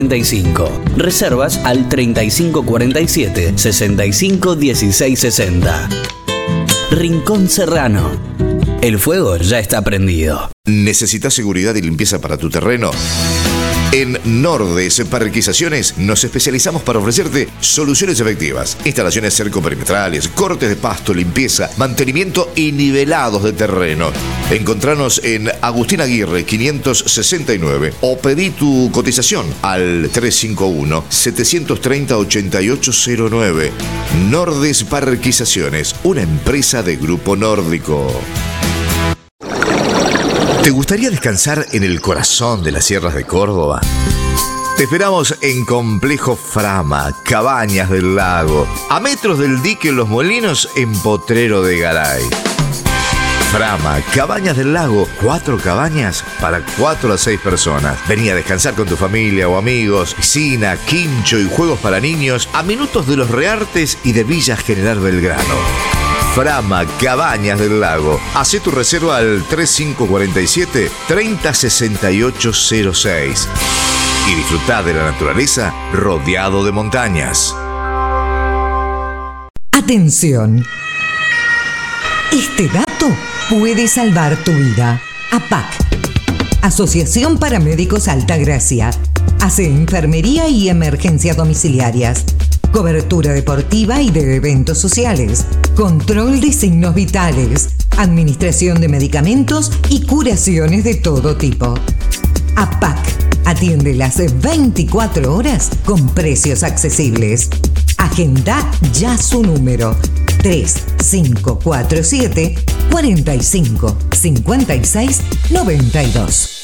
Reservas al 3547 65 16 60. Rincón Serrano. El fuego ya está prendido. ¿Necesitas seguridad y limpieza para tu terreno? En Nordes Parquizaciones nos especializamos para ofrecerte soluciones efectivas. Instalaciones cercoperimetrales, cortes de pasto, limpieza, mantenimiento y nivelados de terreno. Encontranos en Agustín Aguirre 569 o pedí tu cotización al 351-730-8809. Nordes Parquizaciones, una empresa de Grupo Nórdico. ¿Te gustaría descansar en el corazón de las sierras de Córdoba? Te esperamos en Complejo Frama, Cabañas del Lago, a metros del dique Los Molinos en Potrero de Garay. Frama, Cabañas del Lago, 4 cabañas para 4 a 6 personas. Vení a descansar con tu familia o amigos, piscina, quincho y juegos para niños a minutos de Los Reartes y de Villa General Belgrano. Frama, Cabañas del Lago. Hacé tu reserva al 3547-306806 y disfrutá de la naturaleza rodeado de montañas. Atención. Este dato puede salvar tu vida. APAC, Asociación Paramédicos Altagracia, hace enfermería y emergencias domiciliarias, cobertura deportiva y de eventos sociales, control de signos vitales, administración de medicamentos y curaciones de todo tipo. APAC atiende las 24 horas con precios accesibles. Agenda ya su número 3547 45 56 92.